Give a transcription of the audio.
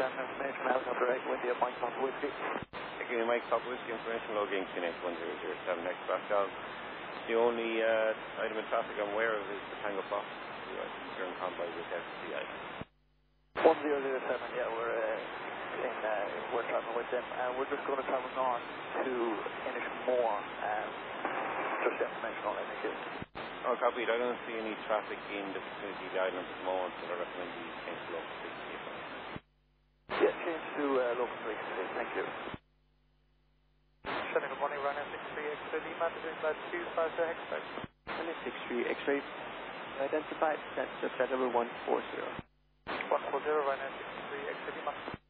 information, helicopter 8 with you, Mike Papa Whiskey. Taking you Mike Papa Whiskey, information logging QNH 1007 X Pascal. The only item in traffic I'm aware of is the Tango Fox, here in convoy with FCI. 1007, yeah, we're traveling with them. We're just going to travel north to Inishmore, just information on anything. Oh, copied. I don't see any traffic in the vicinity of the island at the moment, so I recommend you change to local 3. Yeah, change to local 3, thank you. Shannon, good morning, Ryanair 63 X-ray Lima, doing about 250 Hexpress. Ryanair 63 X-ray, identified, that's the Federal 140. 140, Ryanair 63 X-ray Lima.